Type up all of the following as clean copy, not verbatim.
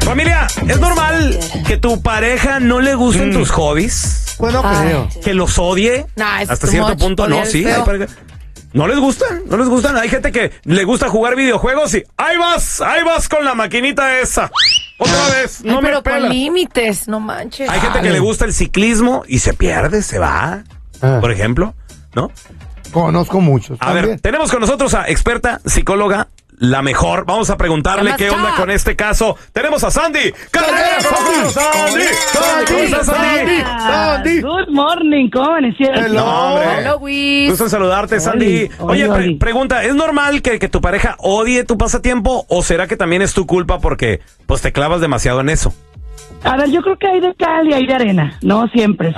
Familia, ¿es normal que tu pareja no le gusten tus hobbies? Bueno, creo. ¿Que los odie? Nah, es hasta too cierto much. punto, no, Odiar es sí. feo. Hay parejas. No les gustan. Hay gente que le gusta jugar videojuegos y ahí vas con la maquinita esa. Otra vez, no Ay, me pero con pelas. límites, no manches. Hay gente que le gusta el ciclismo y se pierde, se va, por ejemplo, ¿no? Conozco muchos. A ver, tenemos con nosotros a experta psicóloga, la mejor. Vamos a preguntarle qué onda con este caso. Tenemos a Sandy. ¡Carrera con nosotros, Sandy! ¿Cómo estás, Sandy? Good morning, ¿cómo amanecieron? No, hombre. Hola, Wiz. Gusto en saludarte, Sandy. Oye, pregunta, ¿es normal que tu pareja odie tu pasatiempo o será que también es tu culpa porque pues te clavas demasiado en eso? A ver, yo creo que hay de cal y hay de arena, ¿no? Siempre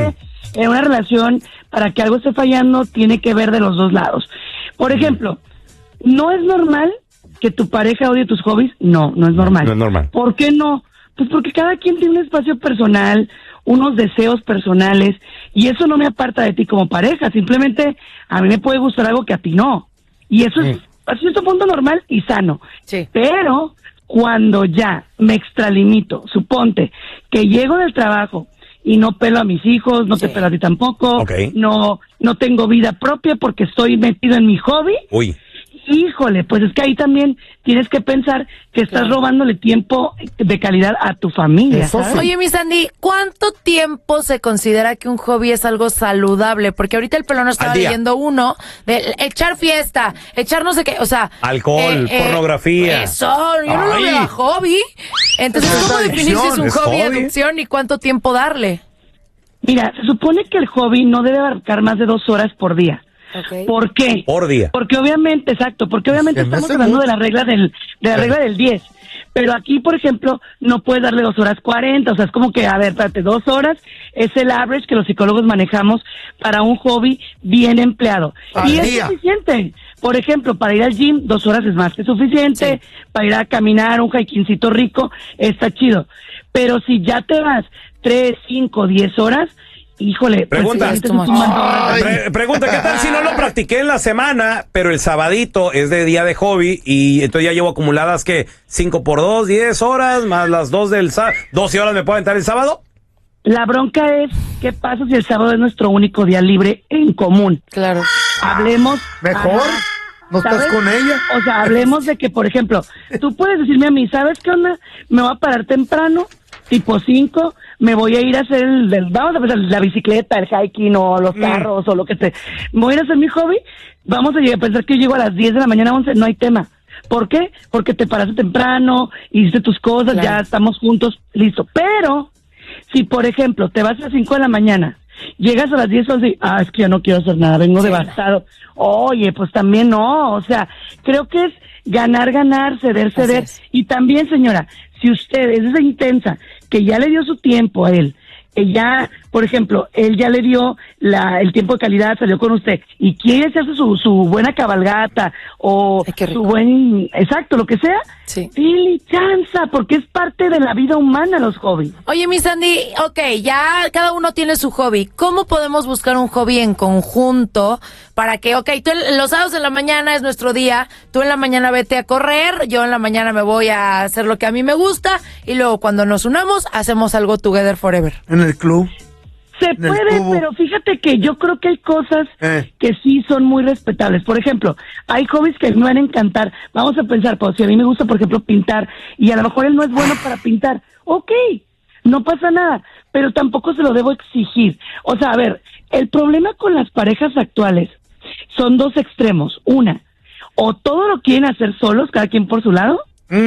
en una relación, para que algo esté fallando, tiene que ver de los dos lados. Por ejemplo, ¿no es normal que tu pareja odie tus hobbies? No, no es normal. No es normal. ¿Por qué no? Pues porque cada quien tiene un espacio personal, unos deseos personales, y eso no me aparta de ti como pareja. Simplemente a mí me puede gustar algo que a ti no. Y eso es a cierto punto normal y sano. Sí. Pero cuando ya me extralimito, suponte que llego del trabajo y no pelo a mis hijos, no te pelo a ti tampoco, no tengo vida propia porque estoy metido en mi hobby. Uy. Híjole, pues es que ahí también tienes que pensar que estás robándole tiempo de calidad a tu familia. Eso ¿sabes? sí. Oye, mi Sandy, ¿cuánto tiempo se considera que un hobby es algo saludable? Porque ahorita el pelón estaba Al día. leyendo uno de echar fiesta, echar no sé qué, o sea... Alcohol, pornografía. Eso, yo no lo Ay. veo a hobby. Entonces, Es ¿cómo definir si es un es hobby, hobby. adicción y cuánto tiempo darle? Mira, se supone que el hobby no debe abarcar más de 2 horas por día. Okay. ¿Por qué? Por día. Porque obviamente Se me estamos hace hablando mucho. de la regla del 10. Pero aquí, por ejemplo, no puedes darle 2 horas 40, o sea, es como que, a ver, espérate, 2 horas es el average que los psicólogos manejamos para un hobby bien empleado. Al Y es día. suficiente. Por ejemplo, para ir al gym, 2 horas es más que suficiente. Para ir a caminar, un hikincito rico, está chido. Pero si ya te vas 3, 5, 10 horas, híjole, Pregunta. pues, sí, te estás sumando horas. Pregunta, ¿qué tal si no lo practiqué en la semana, pero el sabadito es de día de hobby y entonces ya llevo acumuladas que 5 por 2, 10 horas, más las 2 del sábado, 12 horas me puedo aventar el sábado? La bronca es, ¿qué pasa si el sábado es nuestro único día libre en común? Claro. Hablemos... Mejor. Ajá, ¿No estás ¿sabes? con ella? O sea, hablemos de que, por ejemplo, tú puedes decirme a mí, ¿sabes qué onda? Me voy a parar temprano, tipo 5, me voy a ir a hacer vamos a hacer la bicicleta, el hiking o los carros o lo que sea. Me voy a ir a hacer mi hobby, vamos a llegar a pensar que yo llego a las 10 de la mañana, 11, no hay tema. ¿Por qué? Porque te paraste temprano, hiciste tus cosas, Claro. ya estamos juntos, listo. Pero, si por ejemplo te vas a las 5 de la mañana, llegas a las 10 o así, es que ya no quiero hacer nada, vengo devastado. Oye, pues también no, o sea, creo que es ganar, ceder. es. Y también, señora, si usted es esa intensa que ya le dio su tiempo a él, que ya, por ejemplo, él ya le dio el tiempo de calidad, salió con usted y quiere hacerse su buena cabalgata o Ay, qué rico. su buen, exacto, lo que sea, Sí. dile chanza, porque es parte de la vida humana los hobbies. Oye, mi Sandy, ok, ya cada uno tiene su hobby. ¿Cómo podemos buscar un hobby en conjunto para que, ok, los sábados en la mañana es nuestro día, tú en la mañana vete a correr, yo en la mañana me voy a hacer lo que a mí me gusta y luego cuando nos unamos hacemos algo together forever? En el club. Se el puede, cubo. pero fíjate que yo creo que hay cosas que sí son muy respetables. Por ejemplo, hay hobbies que me van a encantar. Vamos a pensar, pues si a mí me gusta, por ejemplo, pintar, y a lo mejor él no es bueno para pintar, ok, no pasa nada, pero tampoco se lo debo exigir. O sea, a ver, el problema con las parejas actuales son 2 extremos. Una, o todo lo quieren hacer solos, cada quien por su lado,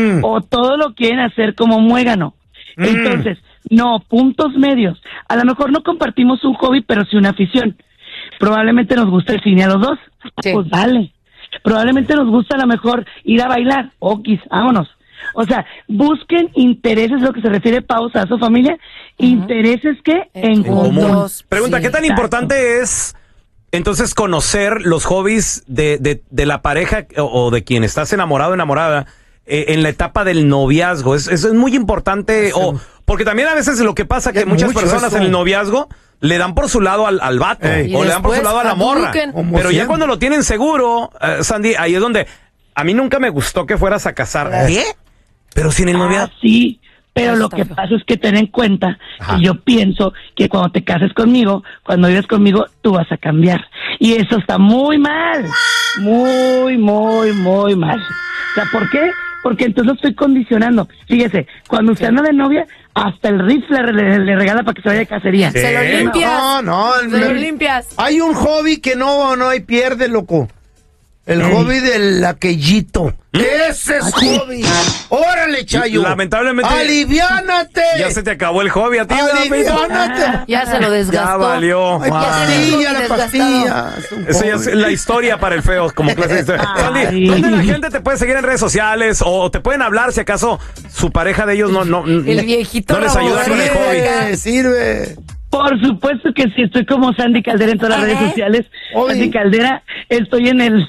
o todo lo quieren hacer como muégano. Entonces, no, puntos medios. A lo mejor no compartimos un hobby, pero sí una afición. Probablemente nos gusta el cine a los dos. Sí. Pues dale. Probablemente nos gusta a lo mejor ir a bailar. Okis, vámonos. O sea, busquen intereses, lo que se refiere pausa a su familia. Intereses que en común. Juntos. Pregunta, Sí. ¿qué tan Exacto. importante es entonces conocer los hobbies de la pareja o de quien estás enamorado o enamorada en la etapa del noviazgo? Eso es muy importante, porque también a veces lo que pasa que Es muchas mucho personas eso. en el noviazgo le dan por su lado al vato Ey. o Y le dan por su después lado a la morra. hadouken. Como Pero ya siempre. cuando lo tienen seguro, Sandy, ahí es donde a mí nunca me gustó que fueras a casar. ¿Qué? Pero si en el noviazgo... Sí, Pero Eso lo está que feo. pasa es que ten en cuenta que yo pienso que cuando te cases conmigo, cuando vives conmigo, tú vas a cambiar. Y eso está muy mal. Muy, muy, muy mal. O sea, ¿por qué? Porque entonces lo estoy condicionando. Fíjese, cuando usted anda de novia, hasta el rifle le regala para que se vaya de cacería. Se lo limpias. No, Se lo limpias. Hay un hobby que no hay pierde, loco. El hobby del aquellito. Ese es hobby. Órale, Chayo. Lamentablemente. Aliviánate. Ya se te acabó el hobby a ti, ¿verdad, Feito? Aliviánate. Ya se lo desgastó. Ya valió. Ay, Wow. pastilla, la desgastado. pastilla. Es un Eso ya es hobby. la historia para el feo, como clase de historia. Sandy, Ay. ¿dónde la gente te puede seguir en redes sociales? O te pueden hablar si acaso su pareja de ellos El viejito no les ayuda con el Raúl. hobby. Sirve. Por supuesto que sí, estoy como Sandy Caldera en todas las redes sociales. Oye. Sandy Caldera, estoy en el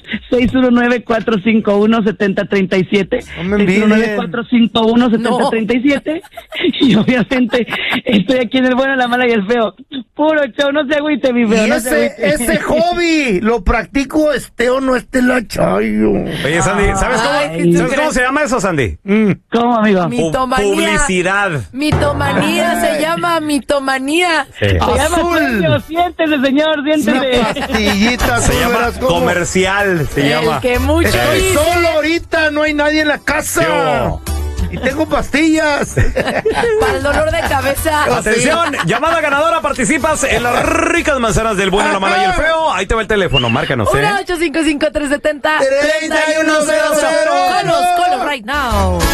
619-451-7037. No me envidien. 619-451-7037. Y obviamente estoy aquí en el bueno, la mala y el feo. Puro show, no se agüite, mi feo. Y no se agüite. ese hobby lo practico esté o no esté la Chayo. Oye, Sandy, ¿sabes Ay, cómo ¿tú se llama eso, Sandy? ¿Cómo, amigo? Mitomanía. Publicidad. Mitomanía se llama mitomanía. Sí. Se llama Azul. sueño, siéntese, señor, Una siéntese. pastillita. Se tú llama verás cómo. comercial, se El llama. que mucho Estoy dice. solo ahorita, no hay nadie en la Sí, casa. oh. Y tengo pastillas. Para el dolor de cabeza. Atención, llamada ganadora, participas en las ricas manzanas del bueno, la mala y el feo. Ahí te va el teléfono, márcanos, 1-855-370-3100. 3100. Colos, right now.